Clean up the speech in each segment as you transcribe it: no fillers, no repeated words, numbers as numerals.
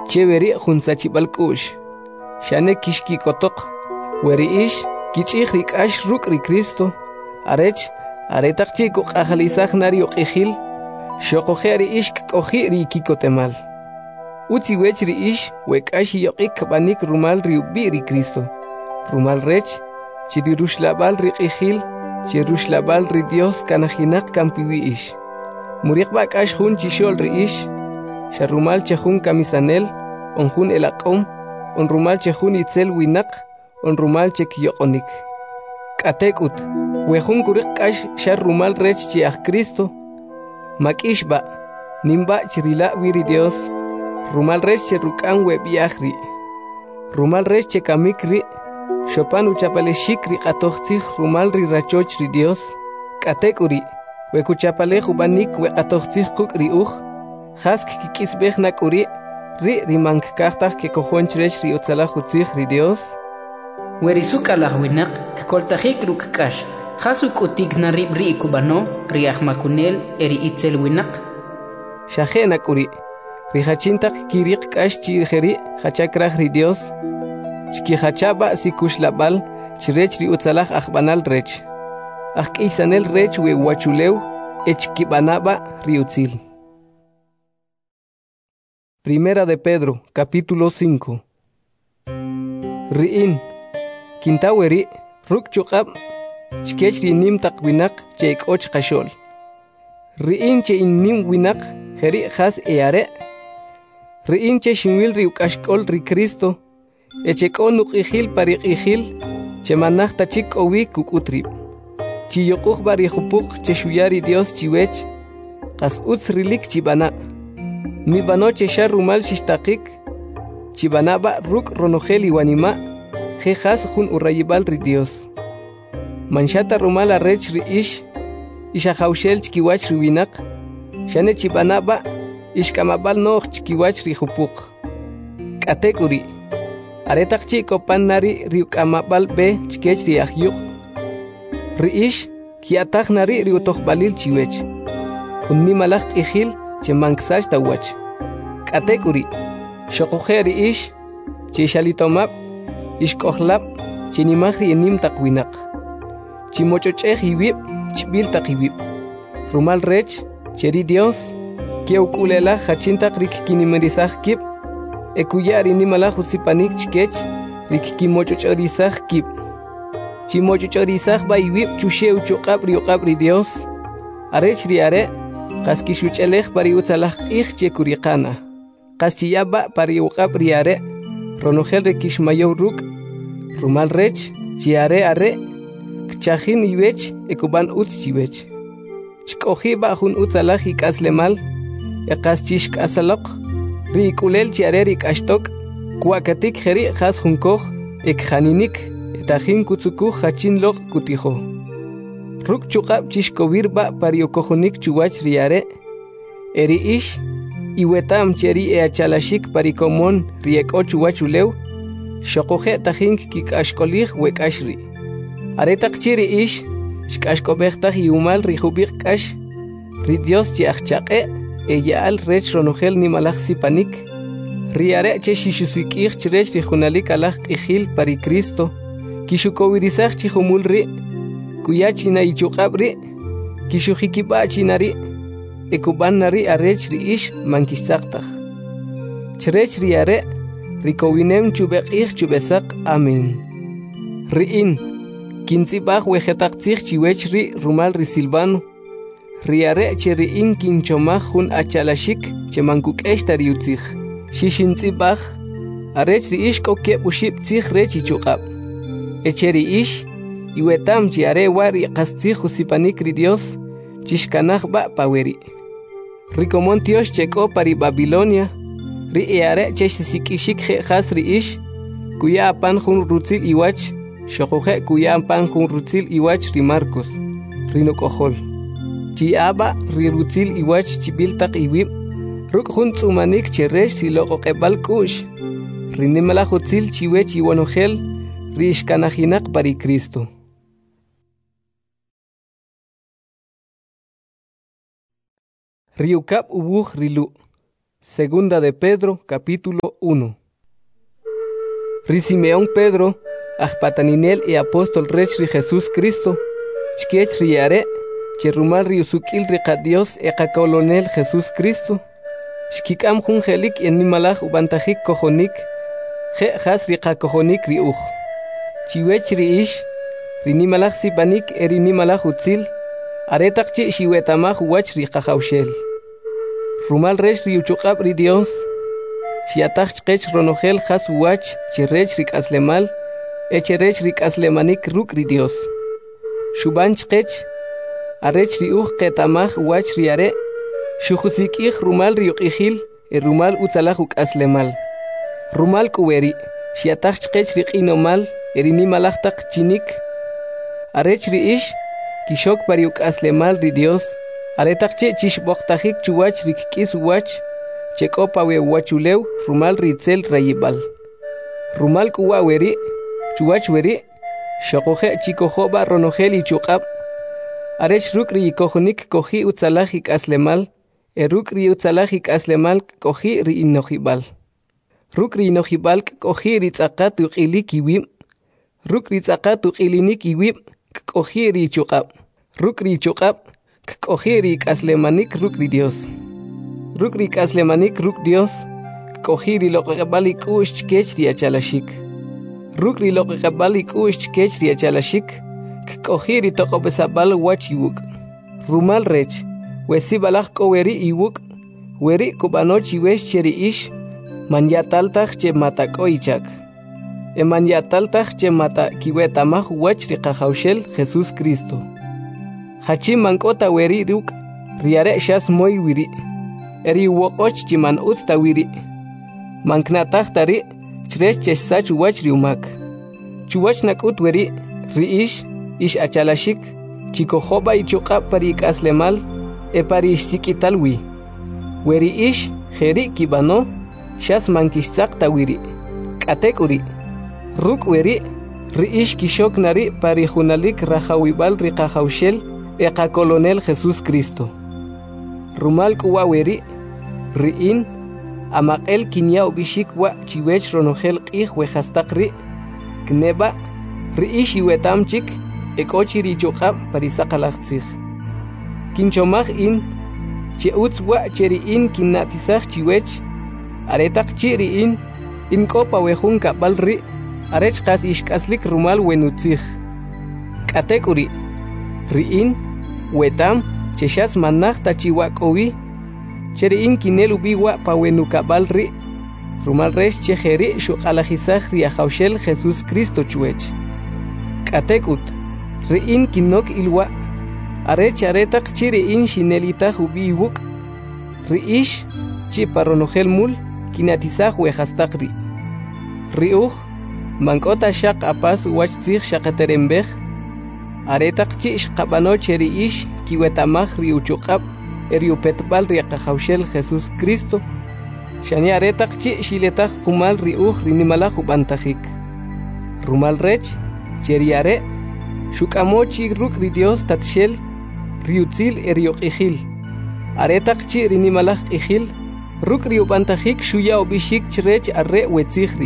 Cheveri junsachibal kush. Shane kishki kotok. Weri ish kichih rikash ruk ri Cristo. Arech aretak chico ajalizak nario ijil. Shokojeri ish koji ri kikotemal. Uti wech ri ish wekash yokik banik rumal ri ubi ri Cristo. Rumal rech chiri rushlabal ri ijil. Chirushlabal ri Dios kanajinak kampiwi ish. Murik bakash jun chishol ri ish. Sharumal chejun kamisanel, onjun elaqom, onrumal chejun itzel winak, onrumal chekyokonik. Katekut, wejun kurik kash sharumal rech chiach Cristo. Makishba, nimba chirila wiri Dios. Rumal rech cherukan webiachri. Rumal rech chekamikri. Shopan uchapaleshik ri qatochtich rumal ri rachoch ri Dios. Katekuri, wekuchapale jubanik weqatochtich kuk ri uj. Hask kikisbeh nakuri, ri mank kartak ke kojonchresh ri utzalajutzich ri Dios. Werisuk alahwinak, koltajik rukkash, hasuk utik narib ri kubano, ri ahmakunel, eri itzel winak. Shaje nakuri, ri hachintak kirik kash chirjeri, hachakraj ri Dios. Chki hachaba sikush labal, chirech ri utzalaj ahbanal rech. Isanel rech we wachuleu, echkibanaba ri utzil. Primera de Pedro, capítulo 5. Ri'in, kintaweri, ruk chukab, chkech rinim tak winak, cheik och kashol. Ri'in che innim winak, heri has eare. Ri'in che shinwil riuk ashkol ri Cristo, echekon ukijil parik ijil, che manach tachik owi kukutrib. Chiyokuk barihupuk che shuyari Dios chiwech, kas utz rilik chibana. Mi banoche shar rumal shishtakik, chibanaba ruk ronogel iwanima, jejas jun urayibal ri Dios. Manchata rumal arrech ri ish, ishahaushel chkiwach ri winak, shane chibanaba, ishkamabal noch chkiwach ri hupuk. Katekuri, aretak chiko pan nari ri ukamabal be chkech ri ahyuk. Ri ish, kiatak nari ri utohbalil chiwech. Unnimalak ihil, Chemanxash tawach. Katekuri. Shokojeri ish. Chishalitomap. Ishkohlap. Chinimahri enim takwinak. Chimochocheh iwip. Chbil takiwip. Rumal rech. Cheri Dios. Kiaukulela hachintak rik kinimerizah kip. Ekuyari nimalah usipanik chkech. Rik kimochochorizah kip. Chimochochorizah ba iwip chushe uchokap riokap Dios. Arech riare. Kaskishuchelech pari utzalach ich chekuriqana. Kastiyaba pari uqap riare. Ronogel rekishmayo ruk. Rumal rech. Chiare are. Kchajin iwech. Ekuban utz chiwech. Chkojiba jun utzalach ikaslemal. Ekaschishk asalok. Ri ikulel chiare rikashtok. Kuakatik jeri jas junkoj. Ekjaninik. Etajin kutsukuj hachin lok kutijo. Ruk chukab chishkobirba pariokojonik chuwach riare. Eri ish. Iwetam cheri eachalashik parikomon rieko chuwachuleu. Shokoje tajink kik ashkolich wek ashri. Aretak chiri ish. Shkashkobechtaj iumal rijubik kash. Ri Dios chiachchake. Eyaal rech ronogel nimalach sipanik. Riare che shishusikich chirech rijunalik alach ijil pari Cristo. Kishukowirizach chihumul ri. Kuyachina ichukabri, kishuhikiba chinari, ekuban nari arech ri ish mankisaktak. Chrech riare, rikowinem chubek ich chubesak, amen. Riin, kinzibach wejetaktzich chiwech ri rumal ri silvano. Riare che riin kinchomach hun achalashik che mankuk eshtari utzich. Shishinzibach, arech ri ish koke buship tzich rech ichukab. Echeri ish, Iwetam chiare wari qastiju sipanik ri Dios, chishkanaj ba paweri. Rikomon Dios cheko pari Babilonia, ri eare chesikishik jas ri ish, kuya apan jun rutzil iwach, shokoje kuya apan jun rutzil iwach ri Marcos, rinokojol. Chiaba ri rutzil iwach chibiltak iwib, ruk jun tzumanik cheresh si loko kebal kush, rinimala jutzil chiwech iwanogel, ri ishkanajinak pari Cristo. Riukap ubuj rilu. Segunda de Pedro, capítulo 1. Simeón Pedro, ajpataninel y apóstol rechri Jesús Cristo, chkech riare, cherumal riusukil riqa Dios eqa colonel Jesús Cristo, shkikam jungelik en nimalaj ubantajik kojonik, je has riqa kojonik riuj, chiwech riish, rinimalaj sipanik erinimalaj utzil, aretakchi shiwetamaj wach riqa jaushel. Rumal rech riuchukab ri Dios, shiataj chkech ronogel has wach chirech rik aslemal, echerech rik aslemanik ruk ri Dios. Shuban chkech, arech riuj ketamaj wach riare, shujusik ij rumal riuqijil, rumal utzalaj uk aslemal. Rumal kuweri, shiataj chkech rik inomal, erinimalaj tak chinik, arech riish, kishok pariuk aslemal ri Dios, aretakche chishboktajik chuwach rikkis wach, chekopa we wachulew rumal ritzel rayibal. Rumal kuwa weri, chuwach weri, shokoje chikojoba ronogel y chukab. Arech rukri kojonik koji utzalajik aslemal, rukri utzalajik aslemal koji ri inojibal. Rukri inojibal koji ritzakat uqilik iwim, rukri tzakat uqilinik iwim koji ri chukab. Rukri chukab koji aslemanik rukri Dios. Rukri aslemanik ruk Dios, koji ri loqabalik ush kech ri achalashik. Rukri loqabalik ush kech ri achalashik, koji ri toqobesabal wach iwuk. Rumal rech, wesi balaj ko weri iwuk, weri kubanoch iwesh cheri ish, manyataltaj che mata ko ichak. Manyataltaj che mata kiwetamaj wach ri qajaushel Jesús Cristo. Hachi mankota weri ruk, riare shas moy wiri. Eri wokoch chiman utsta wiri. Manknataj tari, chresh chesach wach riumak. Chuwach nakut weri, riish, ish achalashik, chikojoba y chuqa parik aslemal, parish sikitalwi. Weri ish, jeri kibano, shas mankishtzakta wiri. Katekuri. Ruk weri, riish kishok nari parijunalik rajawibal riqajaushel, eqa colonel Jesús Cristo. Rumal kuwa weri, riin, amaqel kinya ubishik wa chiwech ronogel qij wejastaqri, kneba, riish iwetamchik, ekochi richuqab parisaqalaqtzij. Kinchomaj in, cheutz wa cheriin kinnatisaj chiwech, aretaq chiriin, inkopa wejun kabalri, arech qas ishkaslik rumal wenutzij. Katekuri, riin, wetam, cheshas manaj tachiwakowi, cheriin kinel ubiwa pawenukabal rumal resh chejeri shuqalajisaj riajaushel Jesús Cristo chuech. Katekut, riin kinok ilwa, arech aretak chiriin shinelitaj ubiwuk, riish chiparonogel mul, kinatisaj wejastaqri. Riuj, mankota shaq apas wachtzij shaqaterembej, aretak chish qabano cheriish kiwetamaj riuchuqab eriupetbal riaqajaushel Jesús Cristo, shani aretak chi shiletaj kumal riuj rinimalaj ubantajik. Rumal rech, cheriare, shukamochi ruk ri Dios tatshel, riutzil erioqijil. Aretak chi rinimalaj qijil, ruk riubantajik shuya ubishik chrech arre wetzijri.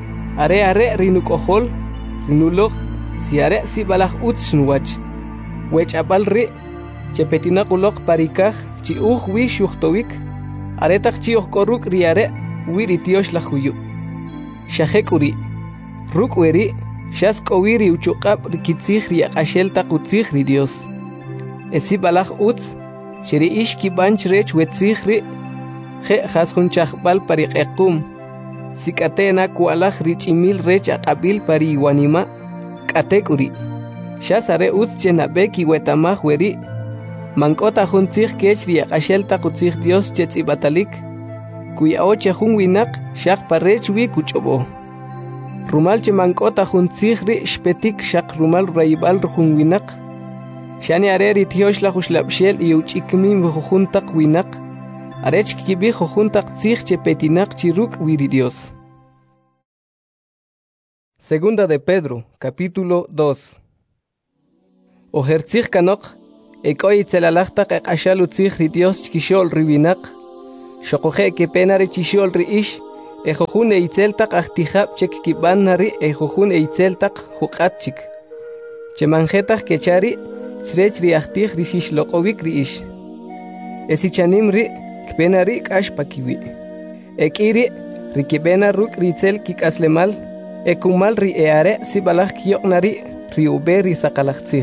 Are rinukojol, rinuloj, si are si balaj utshnwach. Wech apal ri, chepetinakulok parikaj, chi wi shuhtowik, aretak chi koruk riare, wiri tiosh la huyu. Shahekuri, ruk weri, shas kowiri uchuqab rikitzij riaqashel takutzij ri Dios. Esi balaj utz, sheri ish kibanch rech wetzij ri, je jasunchajbal pariqequm. Sikatena kualaj richimil rech aqabil pari iwanima, katekuri. Shasare utz chenabeki wetamaj weri, mankota juntzij kech riaqashel takutzij Dios chetzibatalik, kuya oche jun winak shaq parech wi kuchobo. Rumal che mankota juntzij ri shpetik shaq rumal raibal jun winak, shani are ritiosh la jushlabshel y uchikmin juntaq winak, arech kibi juntaq tzij chepetinak chiruk wiri Dios. Segunda de Pedro, capítulo 2. Ojertzij kanok, ekoy tzelalajtaq eqashal utzij ri Dios chkishol riwinak, Xokoje que pena rechishol riish, ejojun eitzel tak achtihab chek kiban nari ejojun eitzel tak hukatchik. Chemanjetak kechari, srech riachtih rishish lokovik riish. Esichanim ri, kpena ri kash pakiwi. Ekiri, rikibena ruk ritzel kik aslemal, ekumal ri eare si balak kiyok nari, riube ri sakalaktsig.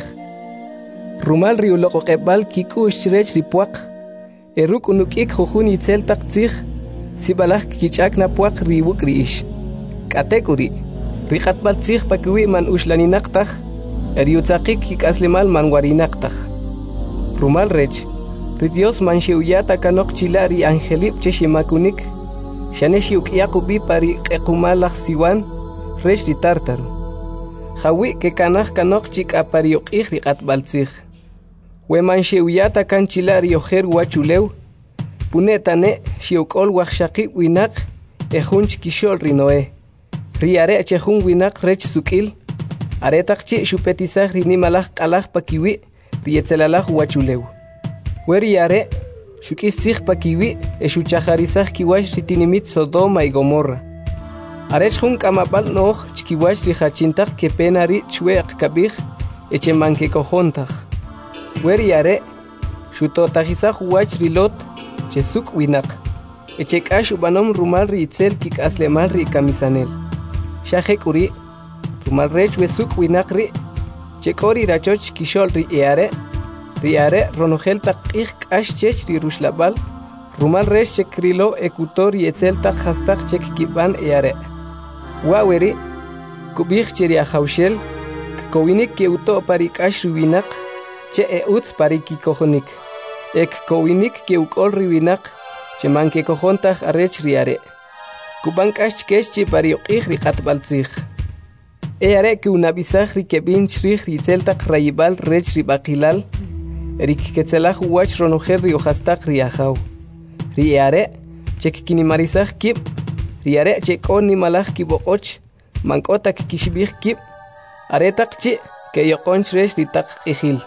Rumal ri ulokokebal kikush srech ripuak, eruk unukik jujun itzel taktsig, si balak kichak na puak riwuk riish. Katekuri, rikatbal tsig pakiwi man ushlaninaktak, eriutzakik kik aslemal man warinaktak. Rumal rech, ri Dios man sheuyata kanok chilari angelip cheshimakunik, shaneshiuk yakubi pari ekumalak siwan, rech ri tartaru. Hawi ke kanaj kanok chik apariok ri katbal tsig. Weman sheuyata kan chilari ojer wachulew, punetane shiukol wakshaki winak, ejun chikishol rinoe. Riare chejun winak rech sukil, aretakchi shupetizaj rinimalaj kalaj pakiwi, rietzelalaj wachulew. Weriare, shukistzig pakiwi, eshuchajarizaj kiwash ritinimit Sodoma y Gomorra. Arechjun kamapal noj chkiwash rijachintaj kepenari chweak kabij, echemanke kojontaj. Weriare, shutotajizaj wach rilot, chesuk winak. Echekash ubanom rumal ritzel kik aslemal ri kamisanel. Shajek uri, rumal rech wesuk winak ri, chekori rachoch kishol ri eare, riare ronogel takij kash chech ri rushlabal, rumal rech chekrilo ekutor yetzel tak hastak chek kiban eare. Waweri, kubij cheri ajaushel, kowinik ke uto parikash riwinak, che eutz pariki kojonik. Ek kowinik ke ukol riwinak, che manke kojontaj arrech riare. Kubankash chkesh pariokij rikatbaltzig. Eare ke unabizaj rikebin shrij ritzeltak rayibal rech ribakilal, erik ketzelaj wach ronojer riojastak riajau. Riare, chek kinimarizaj kib, riare chek on nimalaj kibokoch, mankotak kishbij kib, aretak chi ke yokonch rech ritak ijil.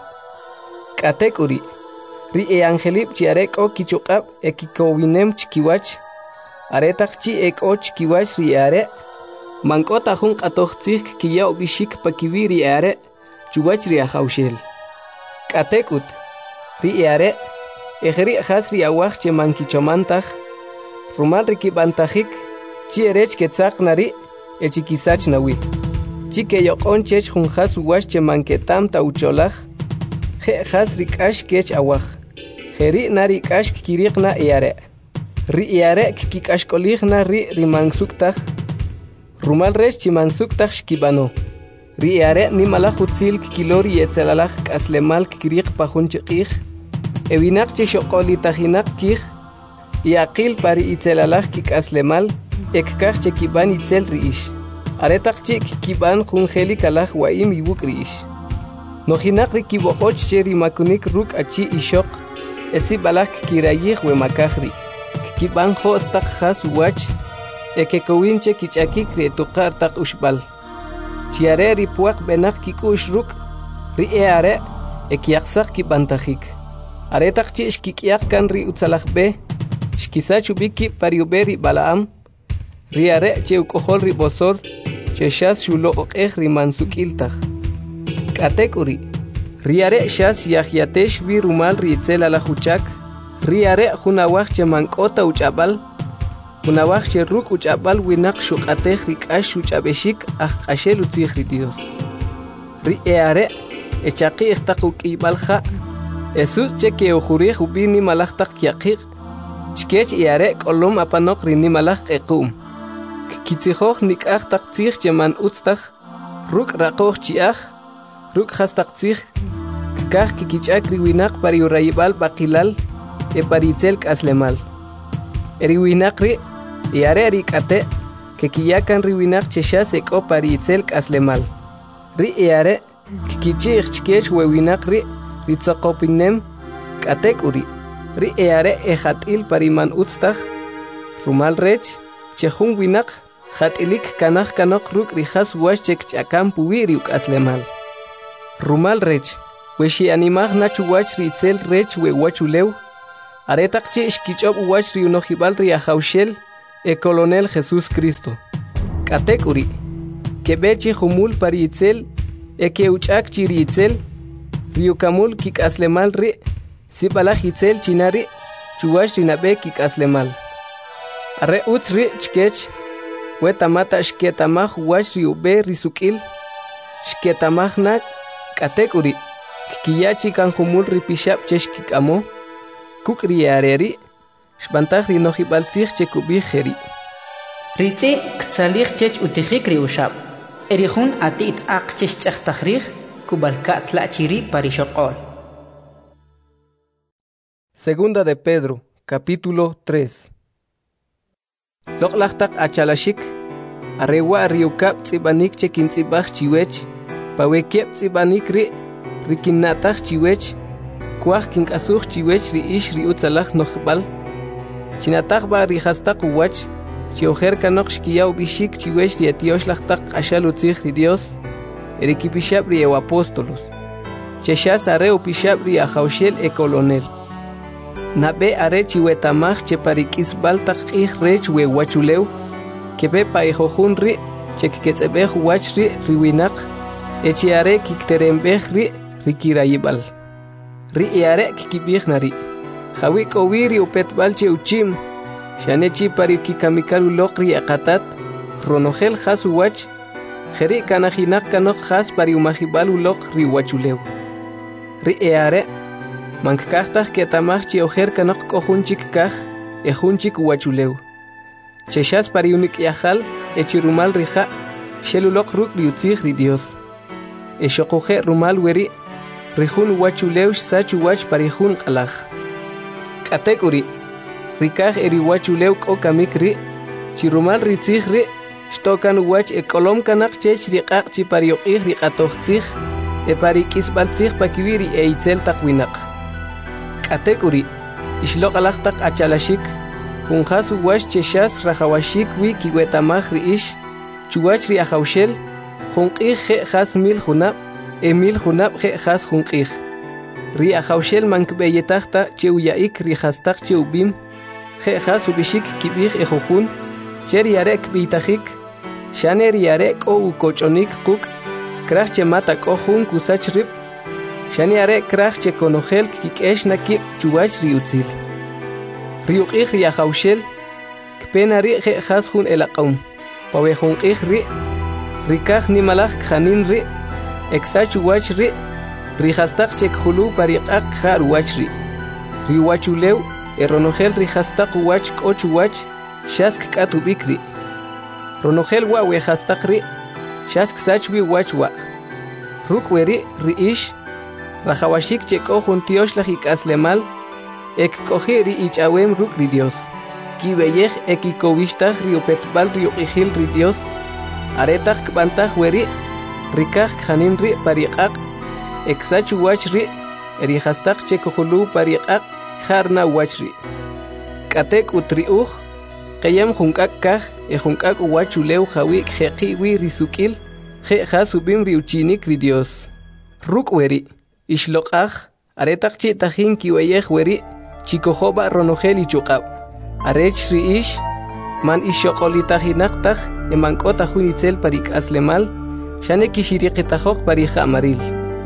Katek uri, ri angelip chiarek o kichukab ekikowinem chikiwach, aretak chi ek o chikiwach riare, mankota jun katochtzik kiya obishik pakiwi riare, chuwach riajaushel. Katek ut, riare, ejeri has riawach che mankichomantaj, rumal rikibantajik, chi erech ketzak nari, echikisach nawi. Chi ke yokon chech jun has uwach che manketam taucholaj, je has rikash kech awaj. Jeri na rikash kirik na eare. Ri eare kikash kolig na ri mansuktaj. Rumal rech chimansuktaj shkibano. Ri eare ni malajutzil kilori etzelalaj kaslemal kirik pajun chikij. Ewinak chishokolitajinak kij. Iaqil pari itzelalaj kikaslemal. Ekkaj chekiban itzel riish. Aretak chik kiban jungeli kalaj waim ibuk riish. Nojinak rikibokoch cheri makunik ruk achi ishok, esi balak kirayih we makahri. Kiban ho stak has wach, ekekowinche kichakik retukar tak ushbal. Chiare ripuak benak kikush ruk, rieare, ekiaksak kibantajik. Aretak chi shkikiak kan ri utzalakbe, shkisachu biki pariuberi balaam, riare che ukohol ri bosor, che shas shulo okeh ri mansukiltaj. Katek uri, riare shas yahyatesh vi rumal ritzel ala huchak, riare hunawach che mankota uchabal, hunawach che ruk uchabal winak shukatech rikash uchabeshik ashel utzich Dios. Riare echaki ichtakuk ibalja, esus che ke ujurij ubini malachtak yakik, chkech iare kolom apanok rini malach ekum. Kitzihoch nikach tak tzich che man utztach, ruk rakoch chiach, ruk hastak tzich, kach kikichak riwinak pari urayibal bakilal, e paritzel kaslemal. Riwinak ri, iare rikate, que kiyakan riwinak cheshas eko paritzel kaslemal. Ri iare, kikichich chkech wewinak ri, ritzokopinem, katek uri. Ri iare ejatil pariman utztach, rumal rech, chehun winak, jatilik kanach kanok ruk rijas washchek chakam puwiriuk aslemal. Rumal rech, weshi animaj nachu wach ritzel rech we wachulew, Aretak che ishkichop uwach ri unojibal ri ajaushel e colonel Jesús Cristo. Katekuri. Kebechi humul pari itzel e ke uchak chiri itzel riukamul kik aslemal ri sibalaj itzel chinari chuwash rinabe kik aslemal. Arre utri chkech wetamata shketamaj wash riube risukil shketamajnak katekuri kiyachi kan humul ripishap cheshkikamo kukri areri shbantaj rinojibal tzich chekubi jeri. Ritzi ktzalij chech utijik riushab. Erihun atit ak chech chachtajrij kubalka tlachiri parishokol. Segunda de Pedro, capítulo 3. Loklachtak achalashik, arewa riukap tzibanik chekintzibaj chiwech, pawekep tzibanik rikinatach chiwech, kuaj kinkasuj chiwech ish riutzalaj nojbal, chinataj ba rihastak uwach, chiojer kanok shkiyaw bishik chiwech rietioshlastak ashalutzij ri Dios, erikipishab rieu apóstolos, cheshas areu pishab ri ajaushel e colonel. Nabe are chiwetamaj cheparikisbal takij rech we wachuleu, kebe paijojun ri chekiketzebej wach ri riwinak, echiare kikterembej ri rikirayibal. Ri iare kikibij nari, jawik owiri upetbal che uchim, shanechi parikikamikalu lokri akatat, ronogel jasu wach, jeri kanajinak kanok jas pariumajibalu lok ri wachuleu. Ri iare mankajtaj ketamaj chiojer kanok kohunchik kaj, ejunchik wachuleu. Cheshas pariunik yajal, echirumal rija, shelulok ruk riutzij ri Dios. Eshokoje rumal weri, rijun wachuleu sachu wach parijun kalaj. Katekuri, rikaj eri wachuleu kokamik ri, chirumal ritzij ri, shtokan wach ekolom kanak chech riqaq chipariokij riqatojtzij, eparikisbaltzij pakibiri eitzel takwinak. Katekuri, ishlok alajtak achalashik, unjasu wash cheshas rajawashik wi kiwetamaj ri ish, chuwach ri ajaushel, junqij je jas mil junab, mil junab je jas junqij. Ri ajaushel mankbeyetajta cheuyaik ri jastak cheubim, je jas ubishik kibij ejojun, cher yarek bitajik, shaner yarek o ukochonik kuk, kraj chemata kohun kusach rib, shaniare kraj che konogel kikesh nakib chuwach riutzil. Riuqij ri ajaushel, kpenari je jas jun elaqaum, pawejunqij ri, rikaj nimalaj kjanin ri, eksach wach ri, rijastak che khulu pariqaq kjar wach ri. Riwachuleu, eronogel rijastak wach koch wach, shask katubik ri. Ronogel wa wejastak ri, shask sachwi wach wa. Rukweri ri ish, rajawashik cheko juntiosh lajik aslemal, ek kohiri ichawem ruk ri Dios. Kibeyej ekikowistaj riopetbal riuqijil ri Dios, aretaj kbantaj weri, rikaj kjanin ri pariqaq, eksachu wach ri, erijastaj chekojulu pariqaq, jarna wach ri. Katek utriuj, kayam junkak kaj, junkak uwachuleu jawik jeqiwi risukil, je jasubim riuchinik ri Dios. Ruk weri, ishlokaj, aretak chitajin kiweyej weri, chikojoba ronogel ichukab. Arech ri ish, man ishoqolitajinaqtaj, emankota junitzel parik aslemal, shane kishiriqitajok parija amaril.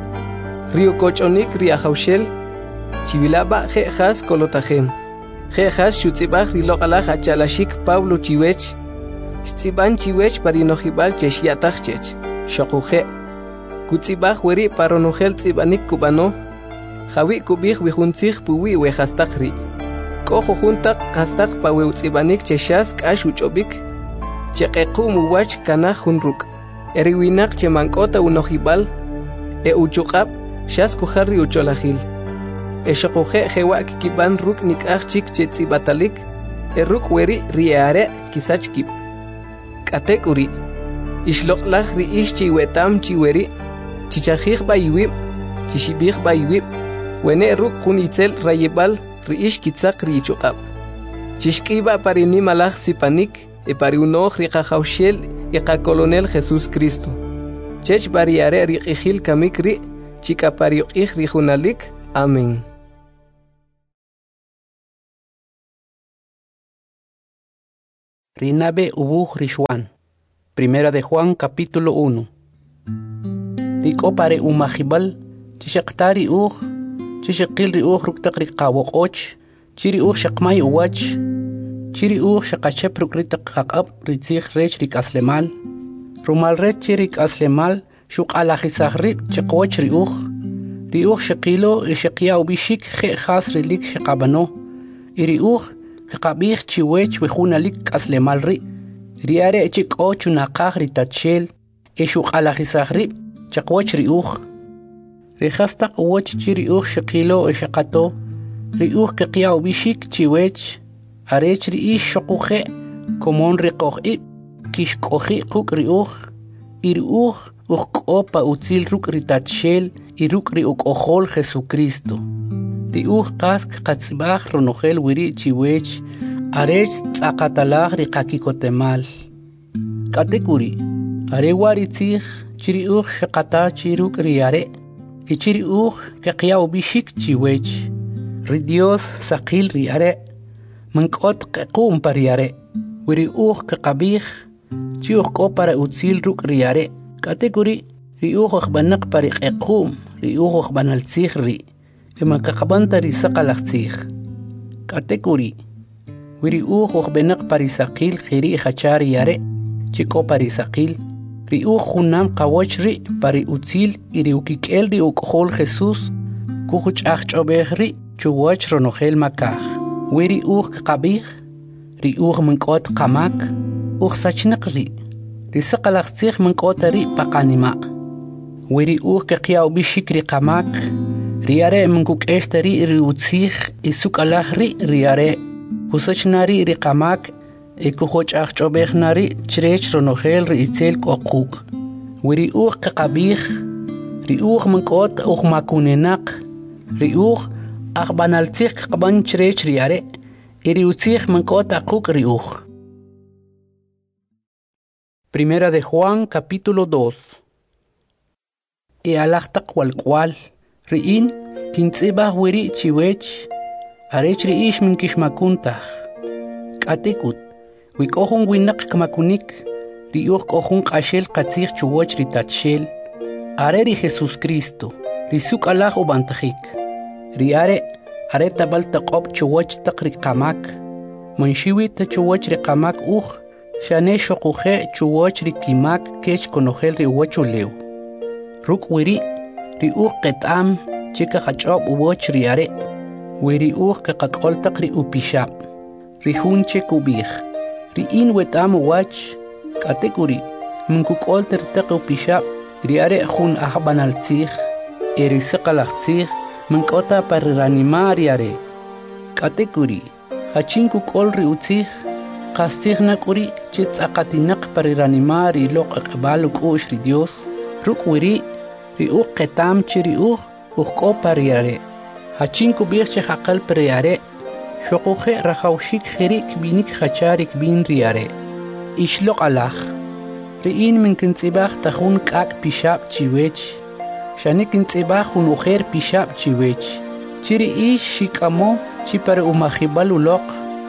Rio kochonik ri ajaushel, chivilaba je jas kolotajem. Je jas shutzibaj riloqalaj achalashik Pablo chiwech, shtsiban chiwech parinojibal cheshiatajchech, shokuje. Kutzibaj weri paronogel tzibanik kubano, jawi kubij wijuntzij puwi wejastakri. Kojo juntak kastak paweutsibanik cheshas kash uchobik, cheqequ muwach kanaj junruk. Eriwinak chemankota unojibal, uchuqab, shas kujarri ucholajil. Eshokuje jewak kiban ruk nikaj chik chetsibatalik, ruk weri riare kisachkib. Katekuri, ishloqlaj ri ish chiwetam chiweri, chichajij bayiwib, chishibij bayiwib, wene ruk kunitzel rayibal, ri ish kitzak ri ichuqab. Chishkiba parinimalaj sipanik, pariunoj ri qajaushel colonel Jesús Cristo. Chech bariare riqijil kamik ri, chika pariuqij ri junalik. Amén. Rinabe ubuj Rishwan. Primera de Juan capítulo 1. Riko pare umajibal, chishaqtari uj, chishaqil ri uj ruktak riqawok och, chiri uj shaqmay uwach, chiri uj shaqachep rukritak qaqab ritzig rech rik aslemal, rumal rech chirik aslemal, shuk alajisaj rib chiqwach ri uj shaqilo ishaqya ubishik je khas rilik shaqabano, iri uj kaqabih chiwech wejunalik aslemal ri, riare chik ochu naqaj ritachel, ishuk alajisaj rib chiqwach ri uj, rihastaq uwach chiri uj shaqilo ishaqato, ri uj kaqya ubishik chiwech, arech ri ish shoquje, komon riqoj ib, kish koji quk ri uj, iri uj uqopa utzil ruk ritachel, iruk ri uqojol Jesucristo. Ri uj qask qatzbaj ronojel wiri chiwech, arech tzaqatalaj ri qakikotemal. Katekuri, are wari tzig, chiri uj shaqata chiruk ri are, ichiri uj kaqya ubishik chiwech. Ri Dios saqil ri are, mankot qequm pari are, wiri uj kaqabij, chi uj qopara utzil ruk ri are. Katekuri, ri uj uqbanak pari qequm, ri uj uqbanal tzig ri, ema kaqabanta ri saqalaj tzig. Katekuri, wiri uj uqbanak pari saqil khiri khachari are, chiko pari saqil, ri uj junam qawach ri pari utzil iri ukikel ri uqjol Jesus, kujuch achchobej ri chuwach ronojel makaj. Wiri uj qabij, ri uj mankot qamak, uj sachniq ri, ri saqalaj tzig mankot ri paqanima. Wiri uj kaqya ubishik ri qamak, ri are mankuk'eshta ri utzig isuk alaj ri are, husachna ri qamak, kujoch achchobej nari chirech ronojel ri itzel qoquk. Wiri uj kaqabij, ri uj mankot uj makunenaq, ri uj aqbanal tzig qaban chirech ri are, iri utzig mankot aquk ri uj. Primera de Juan capítulo 2. Alaqtaq walqwal, ri'in kintzibaj wiri chiwech, arech ri ish min kishmakuntaj. Katikut, wikohun winak kmakunik, ri uj kohun qashel qatzig chuwach ri tachel, are ri Jesus Cristo, ri suk alaj ubantajik. Ri are tabal taqob chuwach taq ri qamak, manshiwi ta chuwach ri qamak uj, shane shoquje chuwach ri kimak kech konojel ri uwachulew. Ruk wiri, ri uj qetam chika qachob uwach ri are, wiri uj kaqakol taq ri upishab, ri hun chek ubij, ri in wetam uwach, katekuri, minkukol ter taq upishab, ri are hun ahbanal tzig, eri saqalaj tzig, minkota pariranimar ri are. Katekuri, hachin kukol ri utzig, qastig nakuri chitzaqatinaq pariranimar ri loq aqbal uk'ush ri Dios, ruk wiri, ri uj qetam chiri uj uqopa ri are. Hachin kubij che haqal pari are, shoquje rajawshik jirik binik hacharik bin ri are. Ishloq alaj, ri in min kintzibaj tajun k'ak pishab chiwech, shani kintzibaj un ujer pishab chiwech, chiri ish shikamo chi pari umajibal uloq,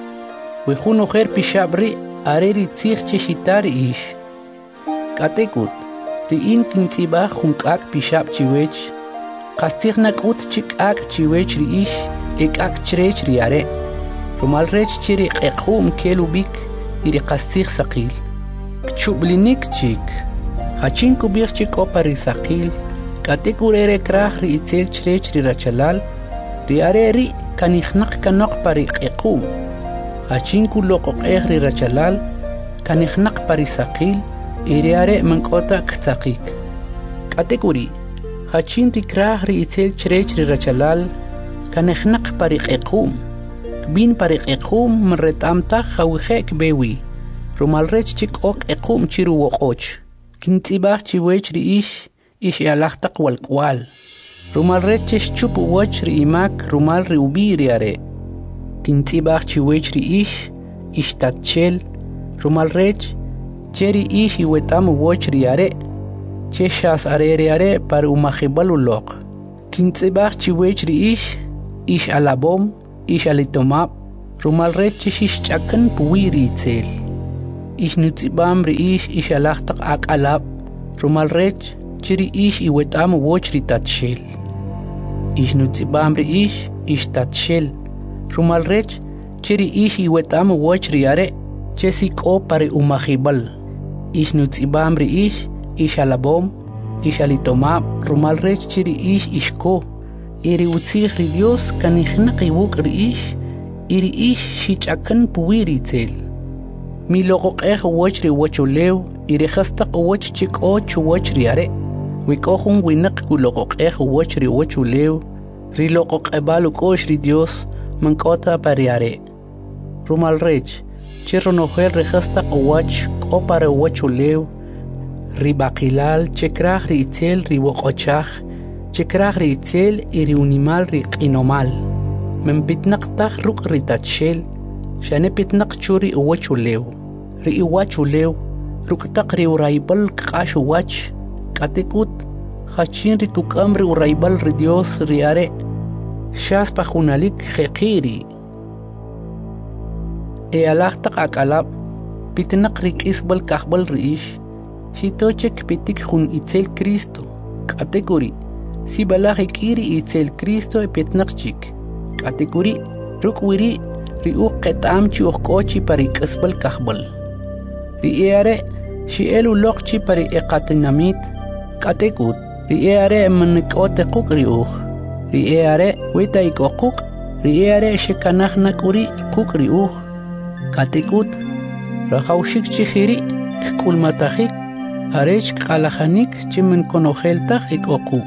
wejun ujer pishab ri are ri tzig che shitar ish. Katekut, ri in kintzibaj un k'ak pishab chiwech, qastig nak'ut chik ak chiwech ri ish, ak chirech ri are, rumal rech chiri qequm kelubik, iri qastig saqil. Kchublinik chik, hachin kubig chik opa ri saqil, katekur ere kraj ri itzel chirech ri rachalal, ri are ri kanijnaq kanok pari qequm, hachin kuloqoqej ri rachalal, kanijnaq pari saqil, iri are mankota ktzaqik. Katekuri, hachin ri kraj ri itzel chirech ri rachalal, kanijnaq pari qequm, kbin pari qequm mretamtaj hawjek bewi, rumal rech chik ok qequm chiru woqoch, kintzibaj chiwech ri ish alaqtaq walqwal, rumal rech chesh chup uwach ri imak rumal ri ubi ri are, kintzibaj chiwech ri ish tatchel, rumal rech cheri ish iwetam uwach ri are, cheshas are ri are par umajibal uloq, kintzibaj chiwech ri ish alabom, ish alitomab, rumal rech chesh chakan puwi ri itzel. Ixnutzibam riish ixalachtaq akalab, rumalrech chiriish iwetam woch ritatshel. Ixnutzibam riish ixtatshel, rumalrech chiriish iwetam woch riare, chesiko pare umahibal. Ixnutzibam riish ixalabom, ixalitomab, rumalrech chiriish ishko. Iri utzih ri Dios kanijnaqi wuk riish, iri ish shichakan puwiri tel. Mi loqoqeq woch ri wochulew, iri khastaq woch chiko chuwoch riare. Wikohun winak kuloqoqeq woch ri wochulew, ri loqoqebal ukosh ri Dios mankota pariare. Rumalrech, chironojel ri khastaq woch kopare wochulew, ri baqilal chekraj ri itel ri woqochaj, chekraj ri itel iri unimal ri qinomal. Men pitnaq taj ruk ritatshel, shane pitnaq churi uwachulew. Ri iwachulew, ruk taq ri uraibal kqash uwach, katikut, hachin ri kukam ri uraibal ri Dios riare, shas pajunalik jeqiri. E alahtaq akalab, pitnaq ri kisbal kahbal riish, shitochek pitik jun itel Cristo, katekuri, si balaj ikiri itel Cristo e pitnaq chik. Katikuri, rukwiri, riuk ketam chi kochi pari kasbal kahbal. Riere, si elu lokchi pari ekatinamit, katikut, riere manikote kuk riuch. Riere, wita ikokuk, riere shekanach kuri kuk riuch. Katikut, rahaushik chihiri, kulmatahik, arech kalahanik chimen konoheltach ikokuk.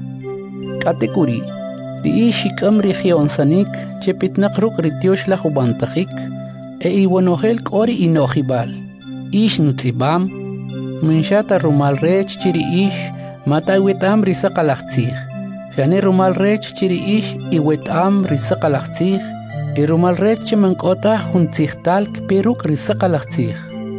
Katikuri, riish ikam rigionsanik, chepitnaq ruk ritiosh la jubantajik, e iwanojel kori inojibal. Ish nutzibam, minshata rumalrech chiri ish, mata iwetam risaqalachtzig. Shane rumalrech chiri ish iwetam risaqalachtzig, e rumalrech chimankota juntzigtalk peruk risaqalachtzig.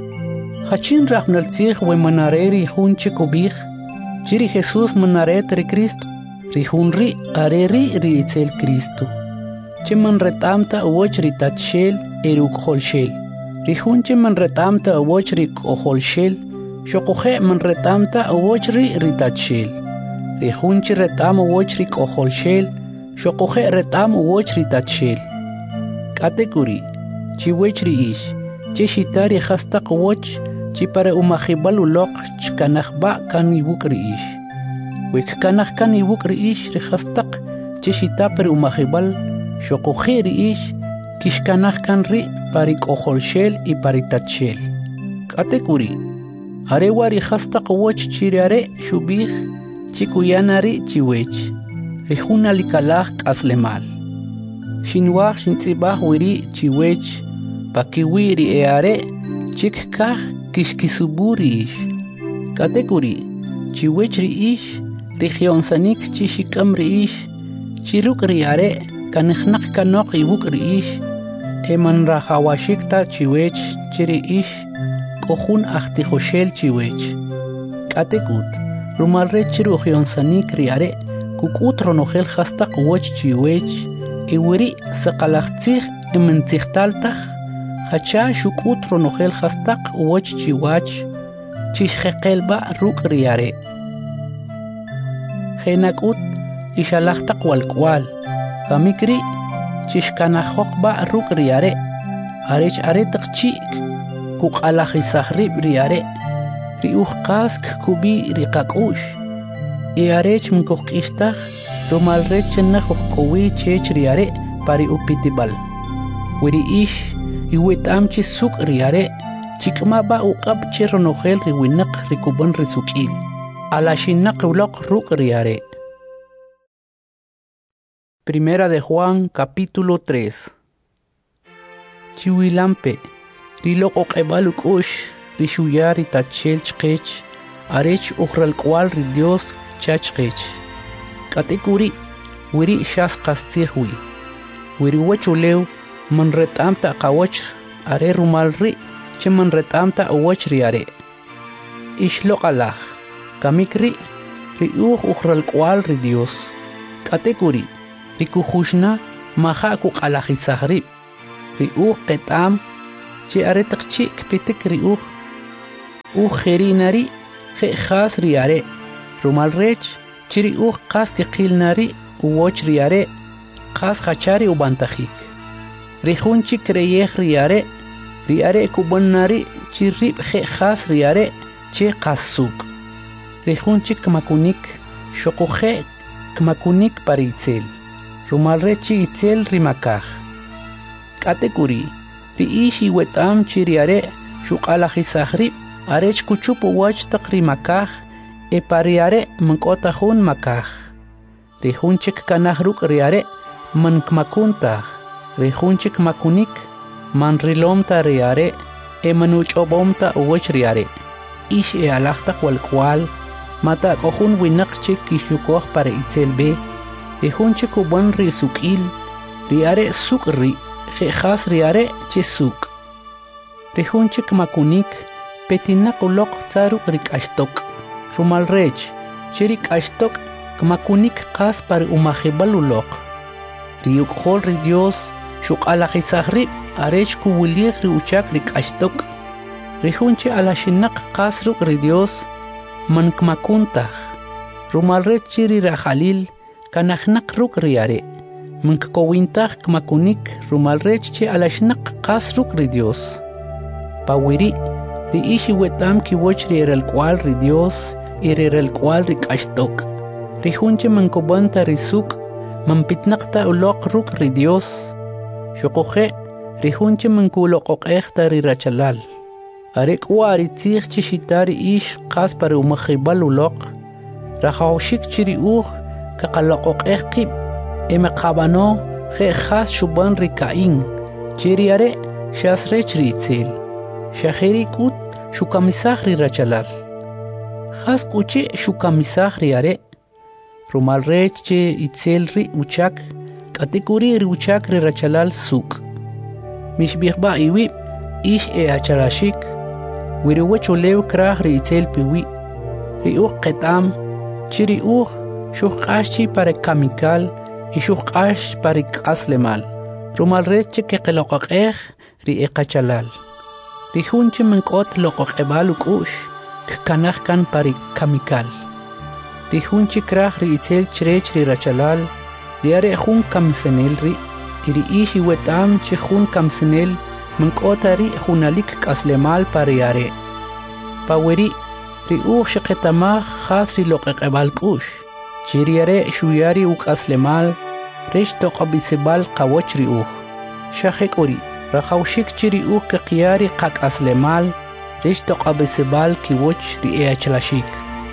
Hachin rajnaltzig we manareri junche kubig, chiri Jesús manaret ri Cristo. Rihunri areri ri itzel Cristo. Cheman retamta woch ritatshel eruk holshel. Rihun cheman retamta woch rik oholshel. Shokohe man retamta woch ri ritatshel. Rihun chi retam woch rik oholshel. Shokohe retam woch ritatshel. Katekuri, chi wech ri ish. Che shitari hastaq woch chi para umahibal ulok chkanachba kan ibuk ri ish. Wik kanach kan ibuk riish rihastaq chishita per umahibal shokoje riish kishkanach kan ri parik oholshel y paritatshel. Katekuri, arewa rihastaq woch chiriare shubih chikuyanari chiwech rihuna likalach aslemal. Shinwach shintzibah wiri chiwech pakiwiri eare chikkach kishkisuburi ish. Katekuri, chiwech riish Rigionsanik chishikam riish, chiruk riare, kanijnak kanok ibuk riish, eman rahawashikta chiwech, chiriish, kohun achtijoshel chiwech. Katekut, rumalre chirugionsanik riare, kukut ronojel hastaq woch chiwech, iwiri sakalachtzig imentzigtaltaj, hacha shukut ronojel hastaq woch chiwach, chishjekelba ruk riare. Henakut ishalachtak walkwal, kamikri chishkanajokba ruk riare, arech aretak chik, kuk alajisahrib riare, riuch kask kubi rikakush, e arech mkokistaj, rumalrech chenajokkowi chech riare pari upitibal. Wiri ish, iwetamchi suk riare, chikmaba uqab cheronojel riwinak rikuban risukil. Alashinak ulok ruk riare. Primera de Juan, capítulo 3. Chiwilampe, rilok oqebaluk ush, rishuyari tachel chkech, arech ukhral kwal ri Dios chachkech. Katekuri, wiri shas kastirhui. Wiri wachulew, man retamta kawach, are rumalri, che man retamta awach riare. Ishlok alah. Kamikri, riuch ukhral kwal ri Dios. Katekuri, rikuhushna, maha kuk alajisahrib. Riuch ketam, chi aretak chi kpitik ri kheri nari khe khas riare rumal rech chiri qas ke qil nari uwoch riare qas khachari ubantajik rihun chi kreyeh riare kubon nari chirib khe khas riare che qasuk rihun chi kmakunik shoqoje kmakunik paritzel rumal rech chi itzel rimakaj katekuri riishi wetam chiriare shuqalajisajrib arech kuchup wach taqrimakaj epariare mankotahun makaj rihunchik kanahruk riare mankmakuntaj rihunchik makunik manrilomta riare manuchobomta wach riare ish alajta walkwal mata kohun winaqchik kishlukoj para itzelbe rihunchik ubon risukil riare sukri khas riare chisuk rihunchik makunik petinak ulok tsaruk rikashtok rumal rech chirik ashtok kmakunik qas par umajibal ulok riuk hol ri Dios shuqalajisajri arech kuwilig riuchak rikashtok rihunchi alashinak qas ruk ri Dios mankmakuntaj rumal rech chiri rajalil kanajnak ruk riare mankowintaj kmakunik rumal rech chi alashinak qas ruk ri Dios pawiri riishi wetam kiwoch rierel cual ri Dios irerel cual rikashtok rihunche mankobanta risuk mampitnaqta uloq ruk ri Dios shoqoje rihunche mankuloqoqejta rirachalal arek wari tzig chishitari ish qas para umajibal uloq rajawshik chiri kaqaloqoqej qib emaqabano je khas shuban rikain chiriare shasrech ritzel shaheri kut shukamisahri rachalal khas kuche shukamisahri are rumal rech che itzelri uchak katekuri ri uchak ri rachalal suk mishbighba iwi ish achalashik wiriwecho lew krah ri itzel piwi ri qetam chiri shuqashi para kamikal y shuqash para qaslemal rumal rech che qeloqaqej ri eqachalal rihunchi mankot loqoqebal ukush kanaj kan pari kamikal rihunchi kraj ri itzel chrech ri rachalal riare jun kamsenel ri iri ishi wetam chi jun kamsenel mankotari junalik kaslemal pariare paweri ri shiqetama khas ri loqeqebal kush chiriare shuyari ukaslemal resh toqabisebal qawoch ri shahekori rajawshik chiri ke qiyari qak aslemal rishto qabisibal kiwoch ri achlashik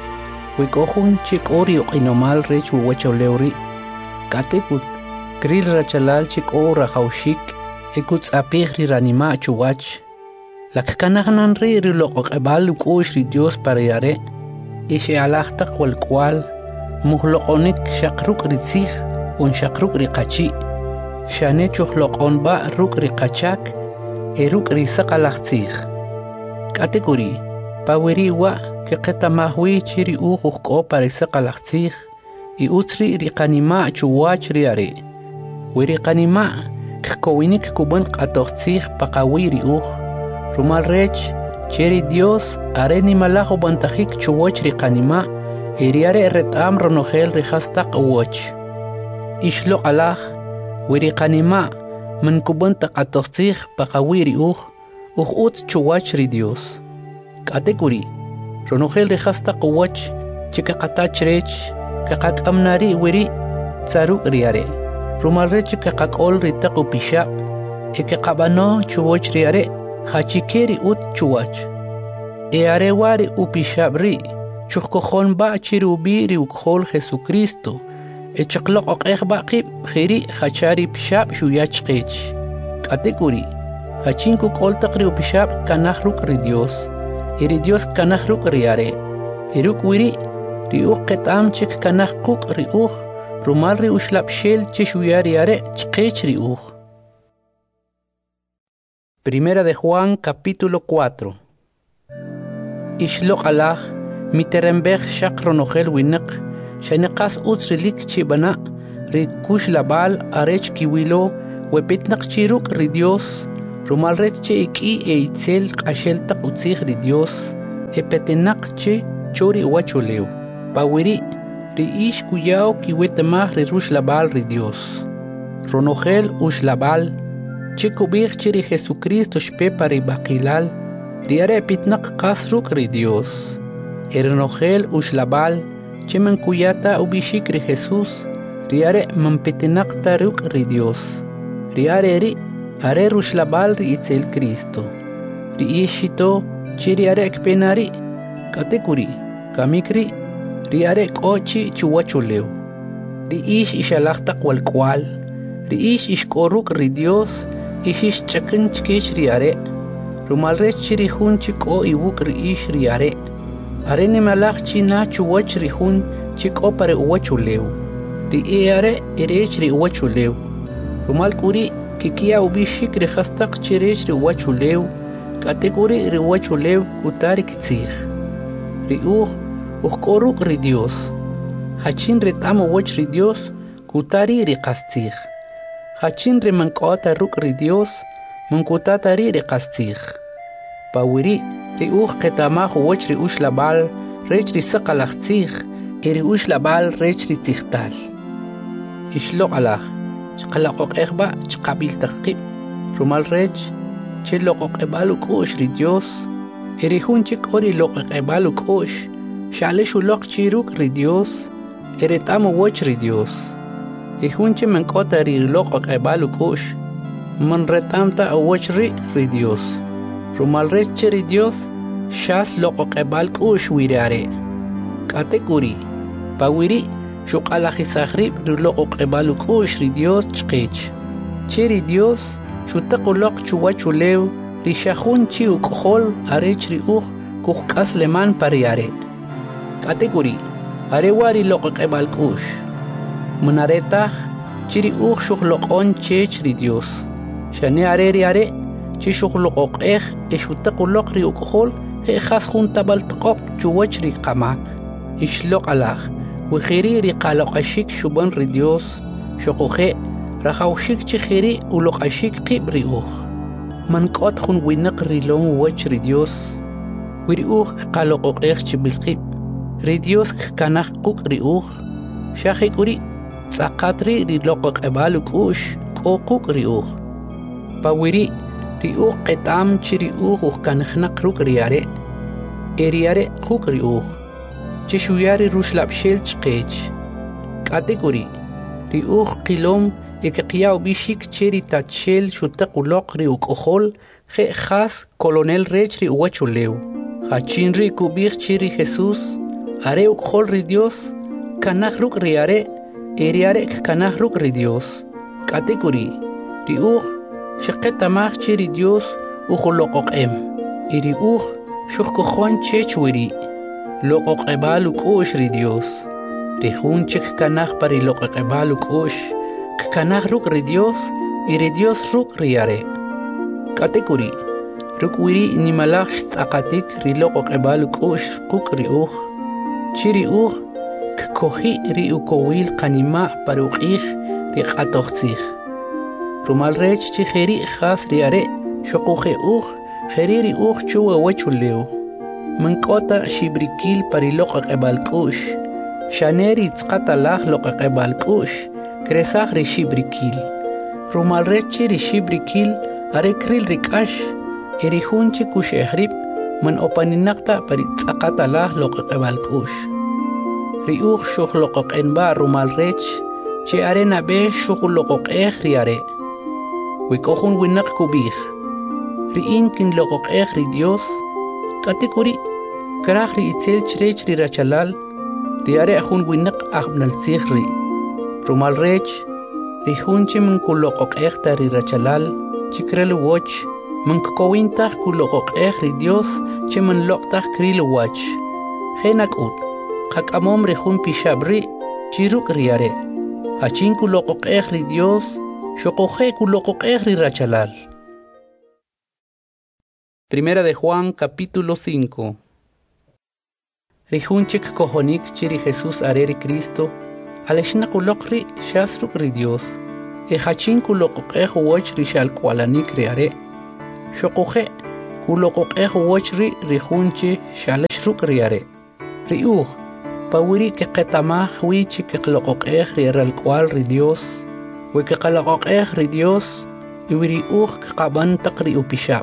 wikohun chik ori oqinomal rech wachawlewri katekut kril rachalal chik o rajawshik ekuts apig ri ranima chuwach lakkanagnan ri loqoqebal ukush ri Dios pariyare ishe alajtaq walkwal muhloqonik shaqruk ri tzig un shaqruk ri qachi shane chuhloqon ba ruk ri qachak eruk ri saqalaqtzig kategori paweri wa ke qetamahwi chiri uqo para saqalaqtzig i utri ri qanima chuwach ri are wiri qanima kkowinik kuban qatoqtzig paqawi ri rumal rech cheri Dios areni malajo bantajik chuwach ri qanima eriare retam ronogel ri hastaq woch ishlo alaj wiri qanima man kuban taqatoqtzig paqawiri ut chuwach ri Dios kategori ronogel ri hastaq woch chika qatach rech kaqamnari wiri tsaruk riare rumal rech kaqol ri taqu pisha qabano chuwach riare hachikeri ut chuwach are wari upishabri chukojon ba chirubi ri ukhol Jesucristo echaqloq oqejba qib khiri hachari pishab shuyach qech kategori hachinku qoltaqri upishab kanahruk ri Dios iri Dios kanahruk riare iruk wiri ri qetam chik kanahquk ri rumal ri ushlab shel chishuyari are chqech ri Primera de Juan capítulo 4 Ishloq alaj miterembej shaqronogel winaq shaniqas utsrilik chibana ri kush labal arech kiwilo wepitnaq chiruk ri Dios Rumal rech che iki e itzel qashel taqutzig ri Dios e petenak che chori wachuleu. Pawiri ri ish kuyao kiwetemah ri rush labal ri Dios. Ronogel ush labal che kubig che ri Jesucristo shpepa ri bakilal riare pitnak kasruk ri Dios. Ronogel ush labal che men kuyata ubishik ri Jesus riare man petenak taruk ri Dios. Riare ri are rush labal ri itzel Cristo. Ri ishito che riare ekpenari katekuri kamikri riare kochi chuwachuleu. Ri ish ishalachtak walkwal. Ri ish ishkoruk ri Dios ish chakin chkish riare. Rumalrech chiri hun chiko iwuk ri ish riare. Are ne malach china chuwach ri hun chiko pare uwachuleu. Ri eare erech ri uwachuleu. Rumal kuri kikia ubishik ri khastak chirech ri uwachuleu. Kategori ri uwachuleu kutari kitzig. Ri koruk ri Dios. Hachin retamo wach ri Dios kutari ri kastig. Hachin re mankota ruk ri Dios mankutatari ri kastig. Pawiri ri ketamah wach ri labal rech ri saqalachtig ri labal rech ri tigtal. Ishlo alach chqalaqoq echba chqabil taqib. Rumal rech che loqoq ebalu kosh ri Dios. Ri hunchik ori loqoq ebalu kosh. Shale shulok chiruk ri Dios. Eretamo wach ri Dios. Ihunche mankota ri loqoq ebalu kosh. Man retamta wach ri Dios. Rumal rech ri Dios. Shas loqoq ebal kosh wirare. Katekuri. Pawiri shuqalajisagrib ri loqoq ebalu kosh ri Dios chqech. Cheri Dios shutaqulok chuwachuleu ri shahun chi ukhol arech ri kuhkas leman pariare. Kategori are wari loqoq ebal kosh. Munaretah chiri shuqloqon chech ri Dios. Shane are chi shuqloqoq shutaqulok ri ukhol he khas junta baltqoq chuwach ri qamak. Ishloq alaj wkhiri ri qaloqashik shuban ri Dios shuqoje rajawshik chkhiri uloqashik qib ri man qot khun winaq ri lom wach ri Dios wiri qaloqoq chibilqib ri Dios kanaq quk ri shahikuri tsaqatri ri loqoq ebalu kush quk ri pawiri ri qetam chiri kanaqnaq ruk riare eriare quk ri Cheshuyari rushlab shel chqech. Kategori. Ri qilom ekeqiyaw bishik cheri tachel shutaqulok ri ukohol je khas colonel rech ri uwachuleu. Hachin ri kubich chiri Jesus. Are ukohol ri Dios. Kanach ruk riare. Eriare kanach ruk ri Dios. Kategori. Ri sheqetamach chiri Dios ukolokok em. Iri shukkohon chechwiri. Loqoq ebalu kosh ri Dios. Ri hunchik kanach pari loqoq ebalu kosh. Kanach ruk ri Dios. Iri Dios ruk riare. Kategori. Ruk wiri nimalach staqatik ri loqoq ebalu kosh kuk ri Chiri kohi ri ukowil kanima paruqih ri qatoqtzih. Rumal rech chi kheri khas riare. Shuquhe kheri ri chuwa wachuleu. Mankota shibrikil pari loqoq ebal kush. Shaneri tzqatalaj loqoq ebal kush. Kresaj ri shibrikil. Rumal rechi ri shibrikil are kril rikash. Eri hunchi kush ehrib man opaninakta pari tzqatalaj loqoq ebal kush. Ri shukh loqoq enba rumal rech. Che are nabe shukh loqoq riare. Wikohun winak kubih. Ri inkin loqoq ri Dios. Kategori krach ri itzel chrech ri rachalal riare khun winak abnal sikhri rumal rech ri hunchi min kuloqoq ri rachalal chikrel watch min kowinta kuloqoq ri Dios cheman loqta kril watch khenakut qakamom ri hun pishabri chiruk riare achin kuloqoq ri Dios shoqoje kuloqoq ri rachalal. Primera de Juan, capítulo 5. Rihunchik kohonik chiri Jesús areri Cristo, aleshna kulokri shasruk ri Dios, hachin kulokok wach rishal kwalanik riare, Xoqoje, kuloqoqej wochri rijunchi shalesh ruk riare. Riuj, pawiri que qetamaj wichi que qloqoqej riaral cual ri Dios. We que qaloqoqej ri Dios, iwiri uj que qaban taqri upishab.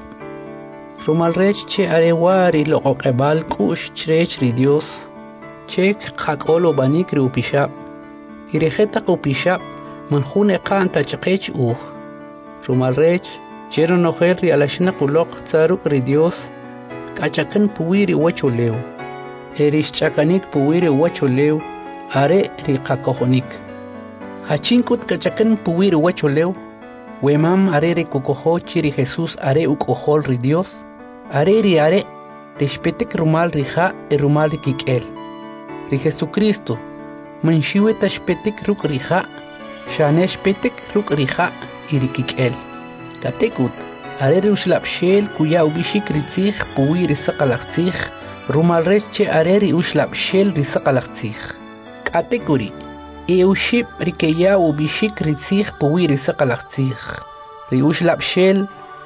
Rumalrech che arewari loqoqebal kush chrech ri Dios. Chek qaqolo banik ri upishab. Irejeta upishab, manjune qanta chqech uj. Rumalrech, chero nojer ri alashna quloq tsaruk ri Dios. Kachakan puwiri wacholeu. Erish chakanik puwiri wacholeu. Are ri qakojonik. Hachinkut kachakan puwiri wacholeu. Wemam are ri kukojo chiri Jesús are ukojol ri Dios. Are rishpetik rumal rija e rumal ri kikel. Ri Jesucristo. Manshiwe tashpetik ruk rija. Shanesh petik ruk rija iri kikel. Katekut. Are ri ushlapshel kuya ubishik ritzich puwiri saqalaqtzich. Rumal reche are ri ushlapshel ri saqalaqtzich. Katekuri. Euship rikeya ubishik ritzich puwiri saqalaqtzich. Ri ushlapshel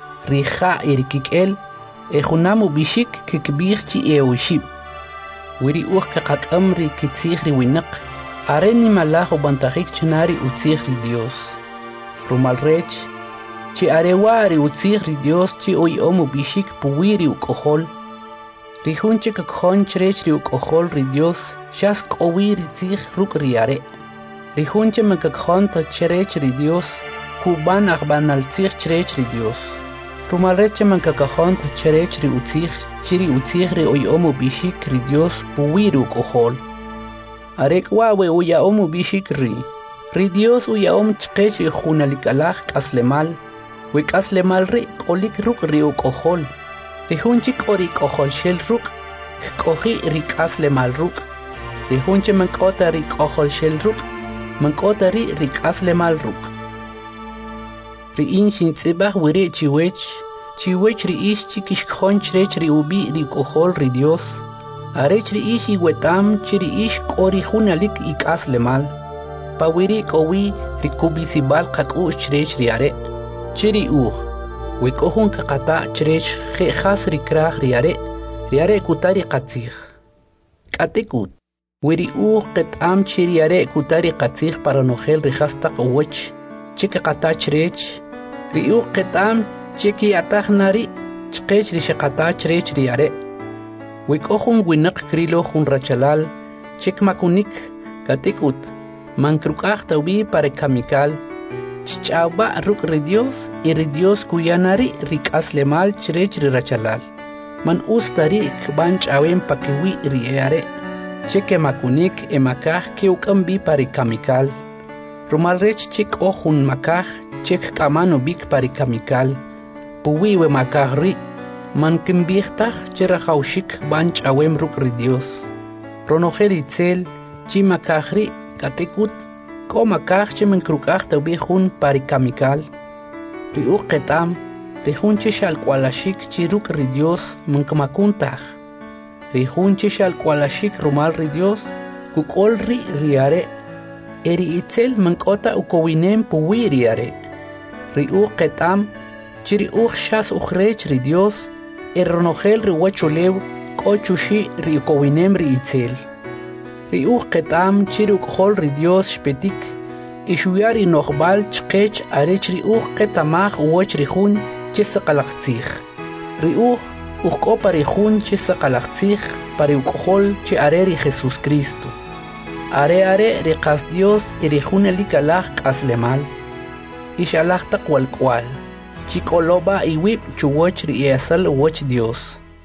rija iri kikel. Ejunam ubishik kikbich chi euship. Wiri uj kakakam ri kitzich ri winak. Are ni malaj ubantajik chenari utzich ri Dios. Rumal rech. Chi arewari utzich ri Dios chi oyom ubishik puwiri ukojol. Ri hunche kakjon chrech ri ukojol ri Dios. Shas kowiri tzich ruk riare. Ri hunche makakjon ta chrech ri Dios. Kuban akbanal tzich chrech ri Dios. Rumalreche mankakajon ta chrech ri utzich. Chiri utzich ri oyom ubishik ri Dios puwiri ukojol. Arek wawe uyaom ubishik ri. Ri Dios uyaom chqech ri junalikalaj kaslemal. We kaslemal ri kolik ruk ri ukojol. Ri hunchik ori kojol shel ruk. Koji ri kaslemal ruk. Ri hunche mankota ri kojol shel ruk. Mankota ri kaslemal ruk. Ri inshin tzibah wiri chiwech. Chiwech ri ish chikishkjon chrech ri ubi ri ukojol ri Dios. Arech ri ish iwetam chiri ish kori junalik ikaslemal. Pawiri kowi ri kubisibal kakush chrech ri are. Chiri uj. Wikohun kakata chrech khas ri kraj ri are kutari qatzich. Katekut. Wiri uj ketam chiri are kutari qatzich para nogel ri hasta qawech. Chike kata chrech. Ri uj ketam chiki atajnari chqech ri shekata chrech ri are. Wikohun winak krilo hun rachalal. Chik makunik katekut. Mankrukaj taubi para kamikal. Chichauba ruk ri Dios y ri Dios kuyanari rik aslemal chrech ri rachalal. Man ustari kban chawen pakiwi ri eare. Cheke makunik emakaj ke ukambi para kamikal. Rumalrech chik ohun makaj chek kamano bik para kamikal. Puwiwe makaj ri. Man kimbihtaj cherajaushik ban chawen ruk ri Dios. Ronojer itzel chi makaj ri katekut. Ko makaj che menkrukaj taubi jun para kamikal. Ri uqetam ri junche shal kualashik chi ruk ri Dios mankamakuntaj. Ri junche shal kualashik rumal ri Dios kukol ri riare. Eri itzel mankota ukowinem puwi riare. Ri uqetam chi ri uq shas uqrech ri Dios erronogel ri wacholew kochushi ri ukowinem ri itzel. Ri uqetam chi ri ukojol ri Dios shpetik. Ishuyar inoqbal chqech arech ri uqetamaj woch ri jun che saqalaqtzich. Ri uqko pari jun che saqalaqtzich pari ukojol che are ri Jesús Cristo. Are ri qas Dios y ri jun elikalaj kaslemal. Ishalaj taqwal kwal. Chikoloba iwib chuwoch ri esal woch Dios.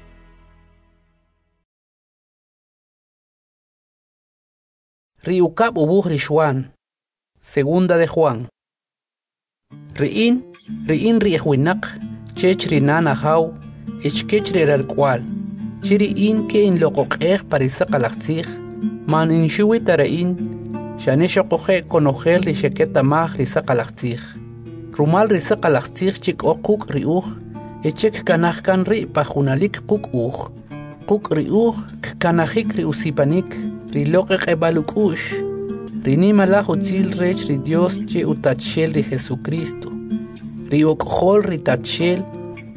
Ri ukab ubuj ri Juan. Segunda de Juan. Riin ri ejwinak, chech ri nana haw, echkech ri ralkwal. Chiri in ke in loqoqej parisaqalaqtzij, man in shuwi tarain, shane shoqoje konojel ri sheketa maj ri saqalaqtzij. Rumal ri saqalaqtzij chik oquk ri uj, echek kanajkan ri pajunalik quk uj. Quk ri uj, kanajik ri usipanik, ri loqeq ebalukush. Rinima la utzil rech ri Dios che utachel ri Jesucristo. Ri okjol ri tachel,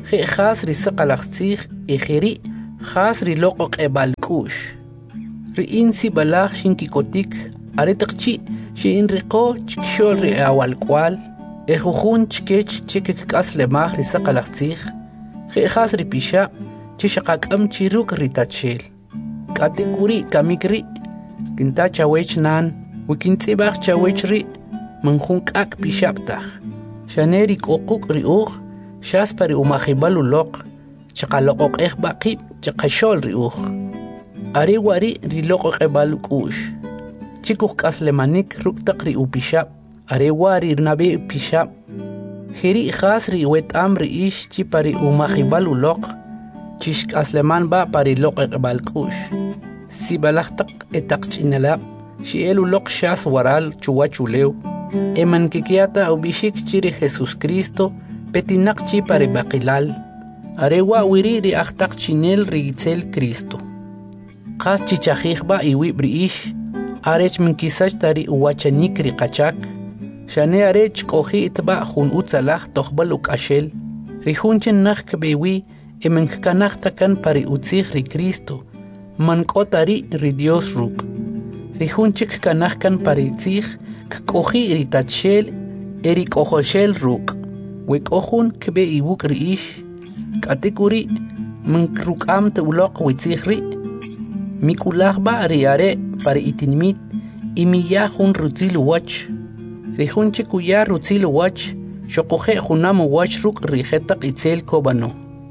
khas ri saqalaqsij ejeri khas ri loqoq ebalkush ri insi balaj shinkikotik aretaqchi shin riqo chikshol ri awalkwal ejujun chkech chikik aslemaj ri saqalaqsij khas ri pisha chishaqaqam chiruk ri tachel katikuri kamikri kinta chawech nan wikintzibaj chawech ri manjun k'ak pixabtaj xaneri k'uquq ri'uj xaspari umajibalu loq chaqaloqoq'ej baqib chaqaxol ri'uj ari wari riloqoq'ebalu k'u'x chikuj k'aslemanik ruk'taq ri'u pixab ari wari nabe pixab jeri jas ri'wet'am ri'ix chipari umajibalu loq chixk'asleman ba pari loq'eq'ebal k'u'x sibalajtaq etaq ch'inalab xielu loq xas waral chuwachulew eman kikiata ubishik chiri Jesús Cristo petinak chi pare baqilal arewa wiri ri ahtaq chinel rigitzel Cristo qas chichajijba iwi briish arech minkisach tari uwachanik ri qachak shane arech qoji itba jun utsalaj toqbal ukashel ri junchen nakh kbewi eman kanaj takan pare utzij ri Cristo man qotari ri Dios ruk ri junchik kanaj kan pare tzij k'oji iritachel erik'ojoshel ruk' wek'ojun kbe iwuk ri'ix k'atikuri minkruk'am tu'loq witzij ri' mikulajba ri'are pari itinmit imiyaj jun rutzil uwach rijun chikuya rutzil uwach xoqoje junam uwach ruk' rijetaq itzel kobano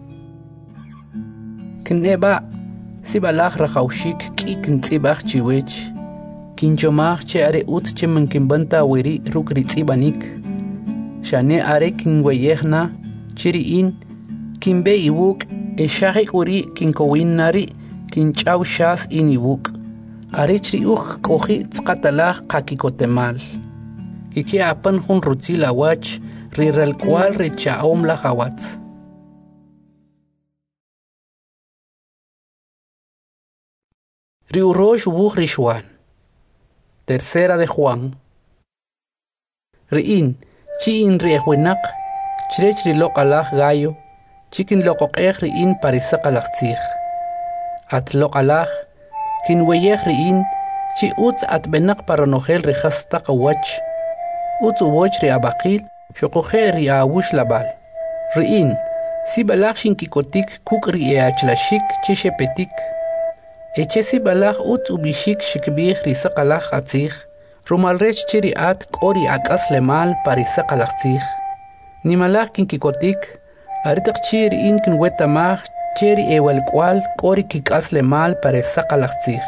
kineba sibalaj rajawxik k'i kintz'ibaj chiwech kinchomaj che are ut che mankinbanta wiri ruk ritzibanik shane are kinweyejna chiriin kinbe iwuk eshajik uri kinkowinari kinchaw shas in iwuk are chriuj koji tzqatalaj qakikotemal kiki apan jun rutzil awach riralkwal richaom la jawatz riurosh wuj rishwan Tercera de Juan. Ri'in, chi'in ri'ejwinak, chirech riloq alaj gallo, chikin loqoqej ri'in parisaqalaj tzij. At loq alaj, kinweyej ri'in, chi utz atbenak paranojel rijastaq awach, utz uwoch ri'abaqil, xoqoje ri'awush labal. Ri'in, si balaj shinkikotik kuk ri'eachlashik chishepetik, Echesi balaj ut ubishik shikbih risaqalaj atzij, rumalrech chiriat k'ori akas lemal parisaqalaj tzij. Nimalaj kinkikotik, aritaq chiriin kinwetamaj cheri ewalkwal k'ori kikas lemal parisaqalaj tzij.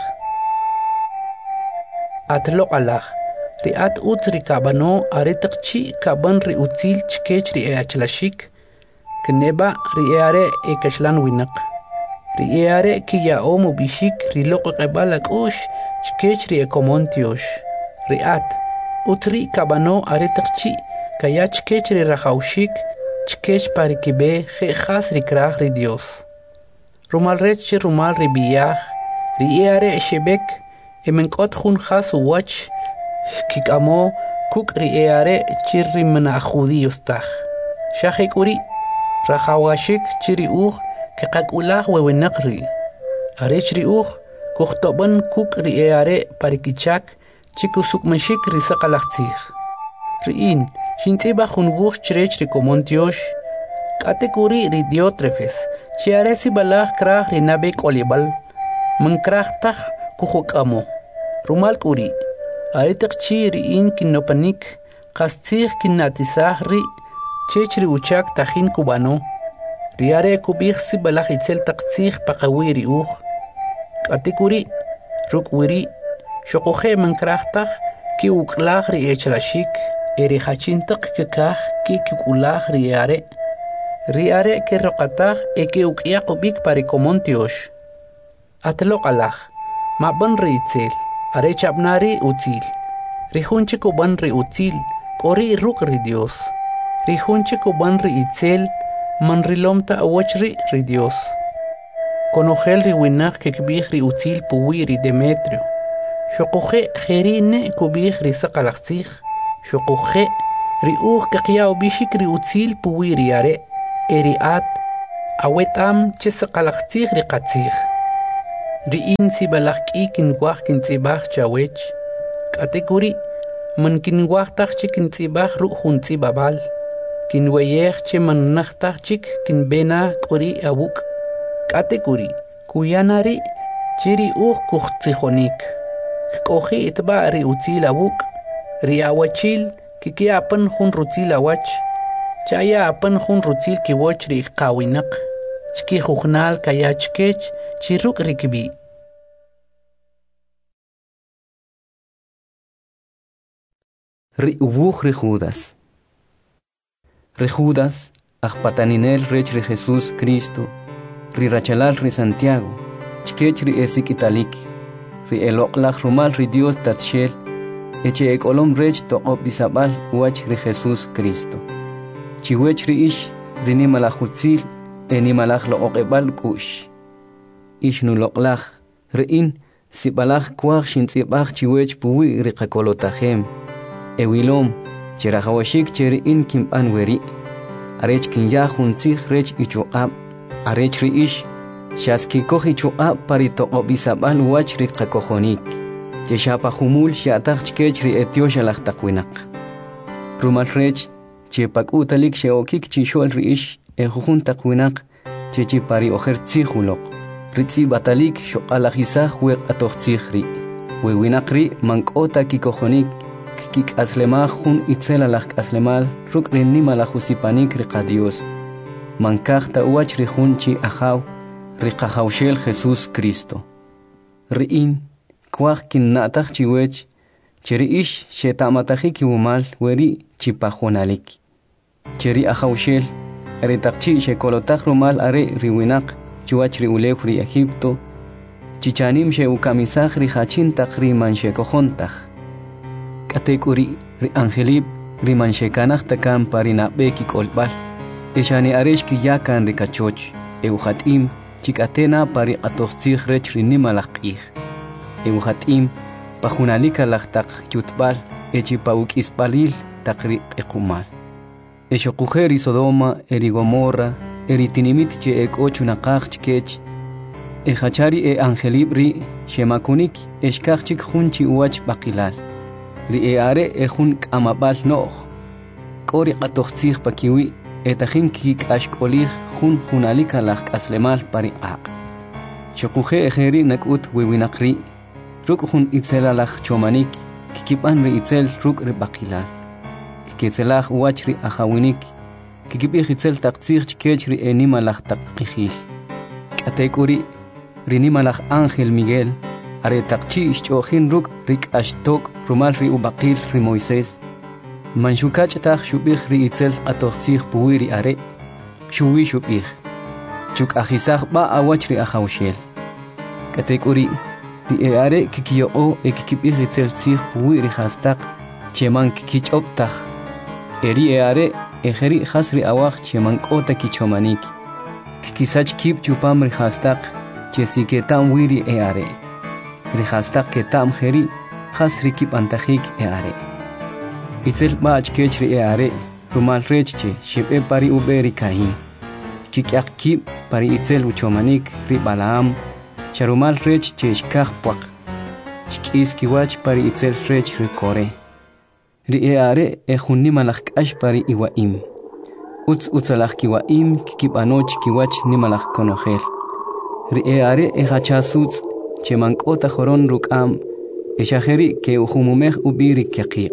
Atloq alaj, riat ut rikabano aritaq chi kaban riutzil chkech ri'eachlashik, kineba ri'eare ekashlan winaq. Ri'eare kiyaom ubishik riloqeqebal ak'ush chkech ri'ekomontiosh ri'at utri kabano aretaqchi kaya chkech rirajawshik chkech parikibe je'jas rikraj ri Dios rumalrech chi rumal ribiyaj ri'eare shebek emenk'ot jun jas uwach kik'amo kuk' ri'eare chi rimna judíos taj xajek'uri rajawashik chi ri'uj Kekak'ulaj wewenaq ri arech ri'uj kujto'ban kuk' ri'eare parikichak chikusukmashik risaqalaj tzij ri'in xintz'ibaj jun wuj chirech rikomontiox k'atikuri ri Diótrefes chiare sibalaj kraj rinabe k'olibal mankraj taj kujok'amo rumal k'uri aretaq chi ri'in kinnopanik qas tzij kinnatisaj ri chech ri'uchak tajin kubano Riare kubij sibalaj itzel taqtzij paqawi ri'uj k'atikuri rukwiri xoqoje mankrajtaj ki uklaj ri'echlashik erijachintaq kikaj ki kikulaj ri'are ke roqataj eke uk'ya qubik parikomontiox atloq alaj maban ri'itzel are chabnari utzil rijunche kuban ri'utzil k'ori ruk' ri Dios rijunche kuban ri'itzel man rilomta awachri ri Dios konojel ri winaq kekbij ri utzil puwi ri Demetrio xoqoje jerine kubij ri saqalaj tzij xoqoje ri uj keqya ubishik ri utzil puwi ri are eriat Awetam chisaqalaqtzij riqatzij. Ri'in sibalaqk'i kinwaj kintz'ibaj chawech. K'atekuri man kinwaj tajchik kintz'ibaj ru' jun tz'ibabal. Kinweyej che manunaj tajchik kinbena k'uri awuk'. K'atekuri kuyanari chiri uj kujtzijonik. K'oji itba' ri utzil awuk'. Ri awachil kikiapan jun rutzil awach. Chaya apan jun rutzil kiwoch ri qawinaq. Chki jujnal kayachkech chiruk rikbi. Ri ubuj ri Judas. Ri Judas, ajpataninel rech ri Jesús Cristo, ri rachalal ri Santiago, chkech ri esik italik, ri eloqlaj rumal ri Dios tatshel, eche ekolom rech toqop bisabal wach ri Jesús Cristo. Chiwech ri ish, ri nimalajutzil, enimalaj loqebal kush. Ish nu loqlaj, ri in, sibalaj kwaj shintzibaj chiwech puwi ri qakolotajem. Ewilom, cherajawashik cheri in kimpan weri. Arech kinya juntzig rech ichuqab. Arech ri ish, shaskikoh ichuqab pari toqobisabal wach ri qakojonik. Cheshapa humul shataj chkech ri etiosha lajtaqwinak. Rumal rech, chepak utalik sheokik chishol ri ish, ejujun taqwinak, chechi pari ojer tzihulok. Ritzi batalik shoqalajisaj weq atoqtzig ri. Wewinak ri mankota kikojonik. Kik aslemaj jun itzelalaj aslemal ruk rinima la jusipanik riqa Dios. Mankajta uach rijun chi ajaw riqajawshel Jesús Cristo. Riin, kwaj kinnataj chiwech, cheri ish shetamatajik kiwumal weri chipajonalik. Cheri ajawshel, eritaqchi shekolotaj rumal are riwinak chiwach riulef ri Egipto, chichanim sheukamisaj rijachintaj riman shekojontaj. Katekuri ri angelib ri manshekanaj takan parinabeki kolbal. Ishani aresh ki yakan ri kachoch. Euhatim chikatena pari atoxtzig rech ri nimalaqih. Euhatim pajunalika lajtaq yutbal echi paukisbalil taqri ekumal. Eshokujer ri Sodoma eri Gomorra eri tinimit che ekochu naqaj chkech. Ejachari e angelib ri shemakunik eshkachik junchi uach bakilal. Ri eare ejun kamabal no'j. Kori qatoxtzig pakiwi etajin kik ashkolij jun junalika laj aslemal pari aq. Shokuje ejeri nakut wiwinaqri. Ruk jun itzela laj chomanik kikipan ri itzel ruk ri bakilal. Kikitzelaj uach ri ajawinik. Kikipij itzel taqtzig chkech ri enima laj taqijil. Katekuri ri nima laj Ángel Miguel. Are taqchi ishchojin ruk rik ashtok rumal ri ubaqil ri Moisés. Manshukach taj shubij ri itzel atoxtzig puwiri are. Shuwi shubij. Chuk ajisaj ba awach ri ajawshel. Katekuri ri are kikiyo kikipij itzel tzig puwiri hastak. Cheman kikichoptaj. Eri are ejeri hasri awaj cheman kota kichomanik. Kikisach kip chupam ri hastak. Chesiketam wiri are. Rihastak ketam heri has rikip antajik are. Itzel bach kechri are, rumal rechche, shipe pari uberi kahin. Kikyak kip pari itzel uchomanik ri Balaam, sharumal rech cheshkaj puak. Shkis kiwach pari itzel rech ri Kore. Ri are ejunimalach kash pari iwaim. Utzalach kiwaim kikip anoch kiwach nimalach konogel. Ri are ejachasutz Chemankota joron rukam, eshajeri ke ujumumej ubiri kiaqiq.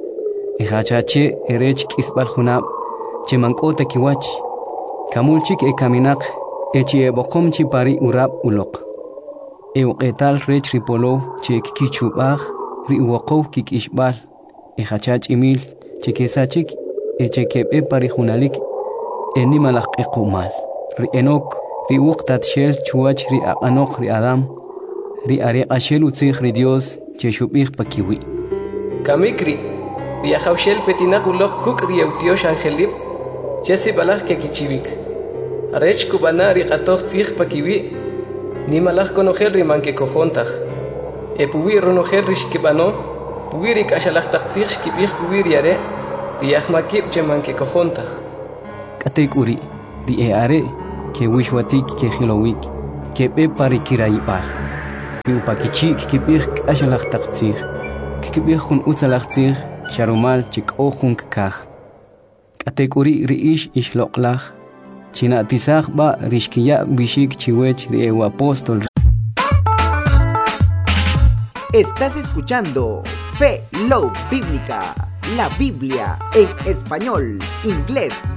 Ejachache erech kisbal junab, chemankota kiwach. Kamulchik kaminak, echi ebokomchi pari urab ulok. Euqetal rech ripolo, che kikichubaj, ri uwaqow kikishbal. Ejachach imil, chekesachik, echekebe pari junalik, enimalaq ekumal. Ri enok, ri uqtat shel chuach ri aqanok ri Adam. Ri are ashel utzig ri Dios che shubij pakiwi. Kamikri, ri ajawshel petinak ulok kuk ri eutiosh angelib, che sibalaj ke kichivik. Arech kubana ri qatox tzig pakiwi, nimalaj konogel ri manke kojontaj. Puwi ronogel ri shkibano, puwi ri kashalaj taqtzig shkibij puwi ri are, ri ajmakib che manke kojontaj. Katek uri, ri are que wishwatik que hilowik que pepari kiraipal que upakichik que pih ashalach taqtsir que pih hun utzalachtsir sharumal chik ohun kaj katekuri riish ishloqlach china tisaj ba rishkiya bishik chiwech de apóstol. Estás escuchando Fe Love Bíblica, la Biblia en español, inglés,